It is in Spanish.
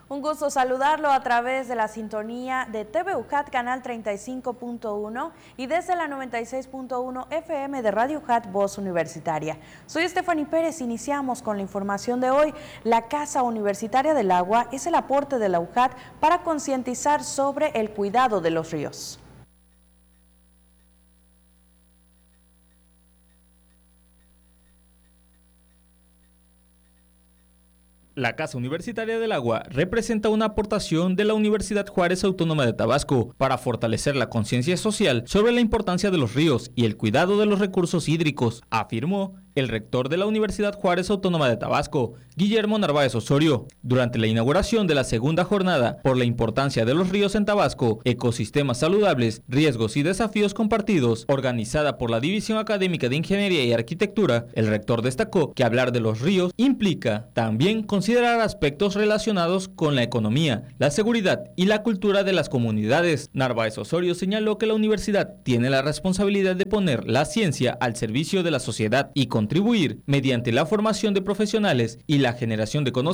Un gusto saludarlo a través de la sintonía de TV UJAT, canal 35.1 y desde la 96.1 FM de Radio UJAT, Voz Universitaria. Soy Stephanie Pérez, iniciamos con la información de hoy. La Casa Universitaria del Agua es el aporte de la UJAT para concientizar sobre el cuidado de los ríos. La Casa Universitaria del Agua representa una aportación de la Universidad Juárez Autónoma de Tabasco para fortalecer la conciencia social sobre la importancia de los ríos y el cuidado de los recursos hídricos, afirmó el rector de la Universidad Juárez Autónoma de Tabasco, Guillermo Narváez Osorio, durante la inauguración de la segunda jornada por la importancia de los ríos en Tabasco, ecosistemas saludables, riesgos y desafíos compartidos, organizada por la División Académica de Ingeniería y Arquitectura. El rector destacó que hablar de los ríos implica también considerar aspectos relacionados con la economía, la seguridad y la cultura de las comunidades. Narváez Osorio señaló que la universidad tiene la responsabilidad de poner la ciencia al servicio de la sociedad y contribuir mediante la formación de profesionales y la generación de conocimientos